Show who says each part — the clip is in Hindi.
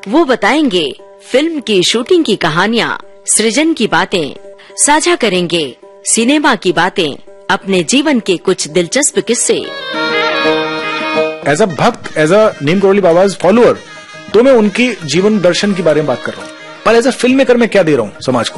Speaker 1: वो बताएंगे फिल्म की शूटिंग की कहानियाँ, सृजन की बातें, साझा करेंगे सिनेमा की बातें, अपने जीवन के कुछ दिलचस्प किस्से।
Speaker 2: एज अ भक्त, as a Neem Karoli बाबाज follower, तो मैं उनकी जीवन दर्शन के बारे में बात कर रहा हूँ, पर एज अ फिल्म मेकर मैं क्या दे रहा हूँ समाज को।